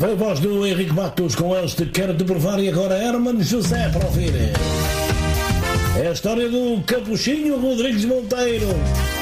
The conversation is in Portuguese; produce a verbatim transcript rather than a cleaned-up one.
Foi a voz do Henrique Matos com este Quero-te provar e agora Herman José para ouvir. É a história do Capuchinho Rodrigues Monteiro.